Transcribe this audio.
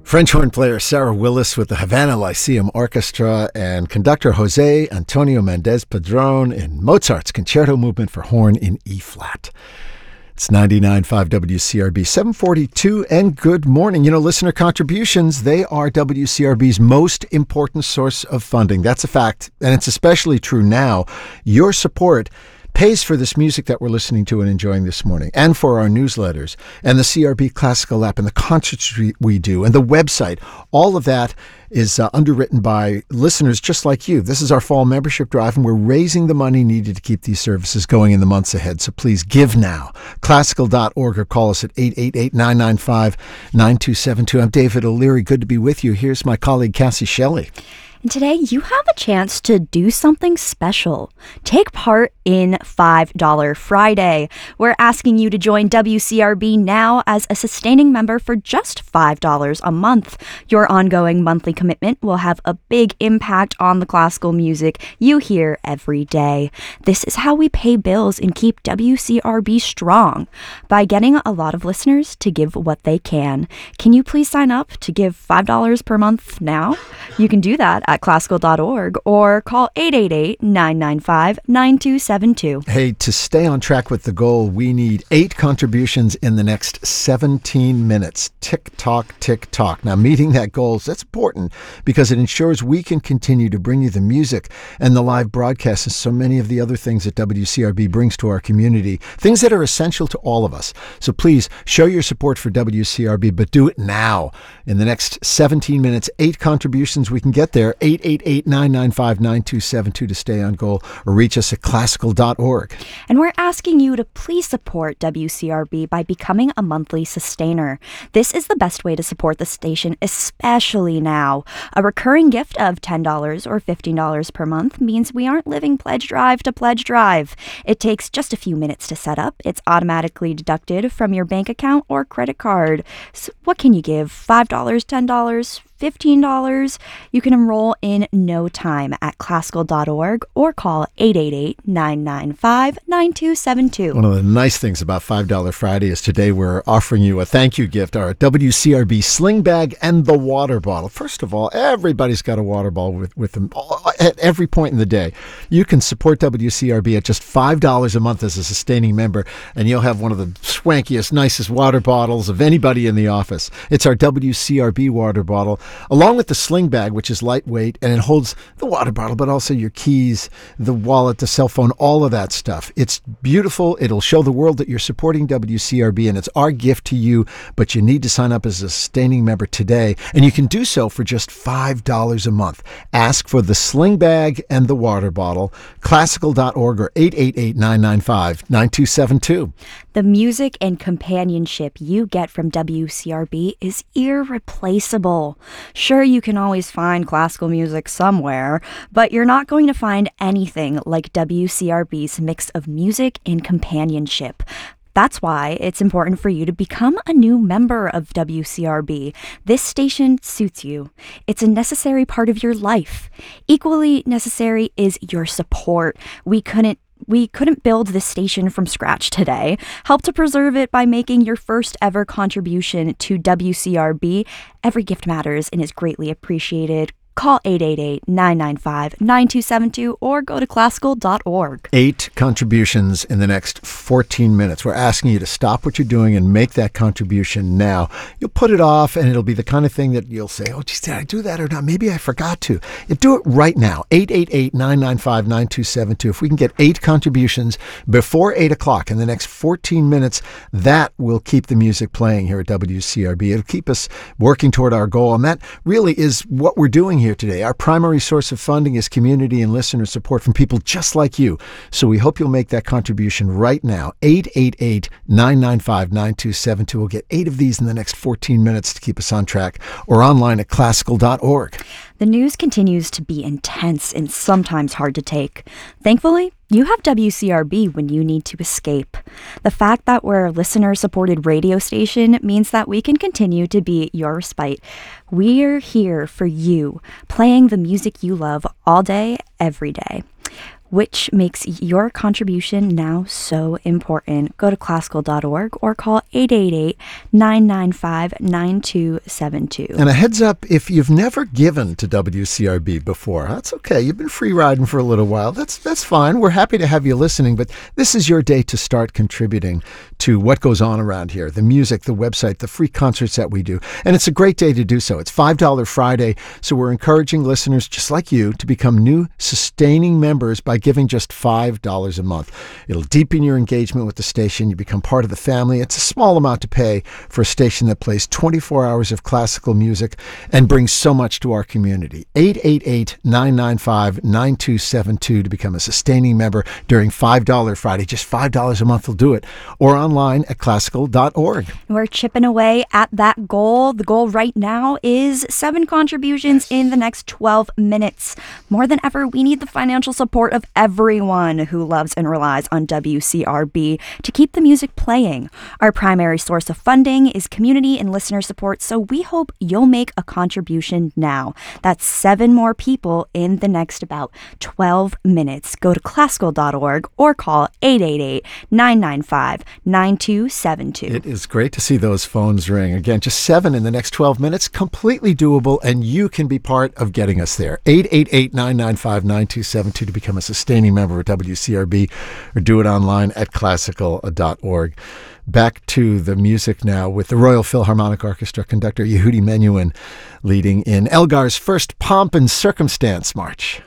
French horn player Sarah Willis with the Havana Lyceum Orchestra and conductor Jose Antonio Mendez Padron in Mozart's Concerto Movement for Horn in E-flat. It's 99.5 WCRB, 742, and good morning. You know, listener contributions, they are WCRB's most important source of funding. That's a fact, and it's especially true now. Your support pays for this music that we're listening to and enjoying this morning, and for our newsletters, and the CRB Classical app, and the concerts we do, and the website. All of that is underwritten by listeners just like you. This is our fall membership drive, and we're raising the money needed to keep these services going in the months ahead. So please give now. Classical.org or call us at 888-995-9272. I'm David O'Leary. Good to be with you. Here's my colleague, Cassie Shelley. And today you have a chance to do something special. Take part in $5 Friday. We're asking you to join WCRB now as a sustaining member for just $5 a month. Your ongoing monthly commitment will have a big impact on the classical music you hear every day. This is how we pay bills and keep WCRB strong, by getting a lot of listeners to give what they can. Can you please sign up to give $5 per month now? You can do that at classical.org or call 888-995-9272. Hey, to stay on track with the goal, we need 8 contributions in the next 17 minutes. Tick tock, tick tock. Now, meeting that goal, that's important because it ensures we can continue to bring you the music and the live broadcasts and so many of the other things that WCRB brings to our community, things that are essential to all of us. So please show your support for WCRB, but do it now. In the next 17 minutes, 8 contributions, we can get there. 888-995-9272 to stay on goal, or reach us at classical.org. And we're asking you to please support WCRB by becoming a monthly sustainer. This is the best way to support the station, especially now. A recurring gift of $10 or $15 per month means we aren't living pledge drive to pledge drive. It takes just a few minutes to set up. It's automatically deducted from your bank account or credit card. So what can you give? $5, $10? $15? You can enroll in no time at classical.org or call 888-995-9272. One of the nice things about $5 Friday is today we're offering you a thank you gift, our WCRB sling bag and the water bottle. First of all, everybody's got a water bottle with them at every point in the day. You can support WCRB at just $5 a month as a sustaining member, and you'll have one of the swankiest, nicest water bottles of anybody in the office. It's our WCRB water bottle, along with the sling bag, which is lightweight, and it holds the water bottle, but also your keys, the wallet, the cell phone, all of that stuff. It's beautiful. It'll show the world that you're supporting WCRB, and it's our gift to you, but you need to sign up as a sustaining member today, and you can do so for just $5 a month. Ask for the sling bag and the water bottle, classical.org or 888-995-9272. The music and companionship you get from WCRB is irreplaceable. Sure, you can always find classical music somewhere, but you're not going to find anything like WCRB's mix of music and companionship. That's why it's important for you to become a new member of WCRB. This station suits you. It's a necessary part of your life. Equally necessary is your support. We couldn't build this station from scratch today. Help to preserve it by making your first ever contribution to WCRB. Every gift matters and is greatly appreciated. Call 888-995-9272 or go to classical.org. 8 contributions in the next 14 minutes. We're asking you to stop what you're doing and make that contribution now. You'll put it off, and it'll be the kind of thing that you'll say, oh, geez, did I do that or not? Maybe I forgot to. You do it right now. 888-995-9272. If we can get 8 contributions before 8 o'clock in the next 14 minutes, that will keep the music playing here at WCRB. It'll keep us working toward our goal, and that really is what we're doing here today. Our primary source of funding is community and listener support from people just like you. So we hope you'll make that contribution right now. 888-995-9272. We'll get 8 of these in the next 14 minutes to keep us on track, or online at classical.org. The news continues to be intense and sometimes hard to take. Thankfully, you have WCRB when you need to escape. The fact that we're a listener-supported radio station means that we can continue to be your respite. We're here for you, playing the music you love all day, every day. which makes your contribution now so important. Go to classical.org or call 888-995-9272. And a heads up, if you've never given to WCRB before, that's okay. You've been free riding for a little while. That's fine. We're happy to have you listening, but this is your day to start contributing to what goes on around here, the music, the website, the free concerts that we do. And it's a great day to do so. It's $5 Friday, so we're encouraging listeners just like you to become new sustaining members by giving just $5 a month. It'll deepen your engagement with the station. You become part of the family. It's a small amount to pay for a station that plays 24 hours of classical music and brings so much to our community. 888-995-9272 to become a sustaining member during $5 Friday. Just $5 a month will do it. Or online at classical.org. We're chipping away at that goal. The goal right now is 7 contributions in the next 12 minutes. More than ever, we need the financial support of everyone who loves and relies on WCRB to keep the music playing. Our primary source of funding is community and listener support, so we hope you'll make a contribution now. That's 7 more people in the next about 12 minutes. Go to classical.org or call 888-995-9272. It is great to see those phones ring. Again, just 7 in the next 12 minutes, completely doable, and you can be part of getting us there. 888-995-9272 to become a sustaining member of WCRB, or do it online at classical.org. Back to the music now with the Royal Philharmonic Orchestra conductor Yehudi Menuhin leading in Elgar's first Pomp and Circumstance March.